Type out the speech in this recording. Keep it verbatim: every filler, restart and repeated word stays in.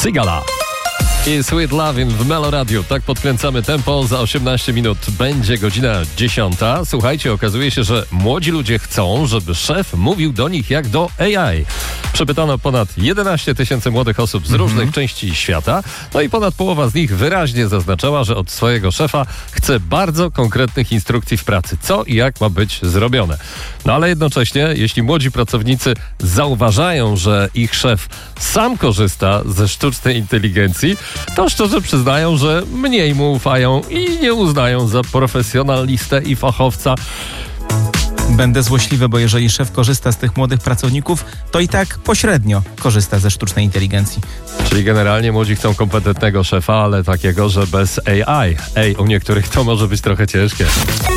Sigala i Sweet Lovin' w Melo Radio. Tak podkręcamy tempo. Za osiemnaście minut będzie godzina dziesiąta. Słuchajcie, okazuje się, że młodzi ludzie chcą, żeby szef mówił do nich jak do A I. Przepytano ponad jedenaście tysięcy młodych osób z mm-hmm. różnych części świata. No i ponad połowa z nich wyraźnie zaznaczała, że od swojego szefa chce bardzo konkretnych instrukcji w pracy. Co i jak ma być zrobione. No ale jednocześnie, jeśli młodzi pracownicy zauważają, że ich szef sam korzysta ze sztucznej inteligencji, to szczerze przyznają, że mniej mu ufają i nie uznają za profesjonalistę i fachowca. Będę złośliwy, bo jeżeli szef korzysta z tych młodych pracowników, to i tak pośrednio korzysta ze sztucznej inteligencji. Czyli generalnie młodzi chcą kompetentnego szefa, ale takiego, że bez A I. Ej, u niektórych to może być trochę ciężkie.